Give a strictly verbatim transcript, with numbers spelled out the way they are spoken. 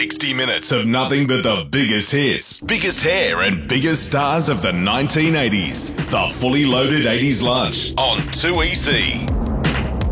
sixty minutes of nothing but the biggest hits, biggest hair and biggest stars of the nineteen eighties. The Fully Loaded eighties Lunch on two E C.